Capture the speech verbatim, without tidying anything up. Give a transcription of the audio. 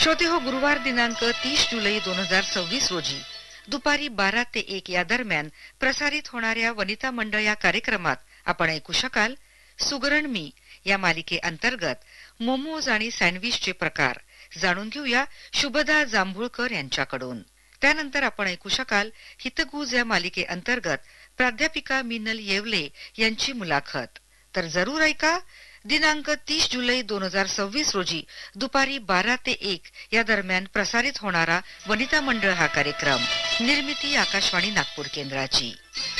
श्रोते हो, गुरुवार दिनांक तीस जुलै दोन हजार सव्वीस रोजी दुपारी बारा ते एक या दरम्यान प्रसारित होणाऱ्या वनिता मंडळ या कार्यक्रमात आपण ऐकू शकाल सुगरण मी या मालिके अंतर्गत मोमोज आणि सँडविचचे प्रकार जाणून घेऊया शुभदा जांभूळकर यांच्याकडून. त्यानंतर आपण ऐकू शकाल हितगुज या मालिके अंतर्गत प्राध्यापिका मिनल येवले यांची मुलाखत. तर जरूर ऐका दिनांक तीस जुलै दोन हजार सव्वीस रोजी दुपारी बारा ते एक या दरम्यान प्रसारित होणारा वनिता मंडळ हा कार्यक्रम. निर्मिती आकाशवाणी नागपूर केंद्राची.